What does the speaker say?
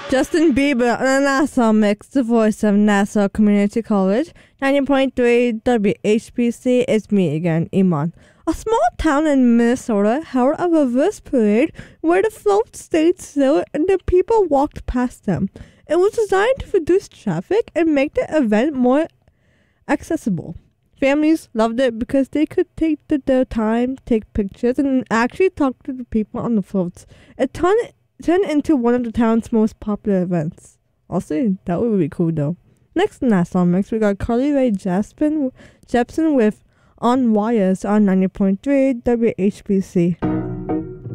Justin Bieber on a Nassau mix, the voice of Nassau Community College. 90.3 WHBC, it's me again, Iman. A small town in Minnesota held a reverse parade where the floats stayed still and the people walked past them. It was designed to reduce traffic and make the event more accessible. Families loved it because they could take their time, take pictures, and actually talk to the people on the floats. It turned into one of the town's most popular events. Also, that would be cool though. Next in Nassau Mix, we got Carly Rae Jepsen with On Wires on 90.3 WHBC.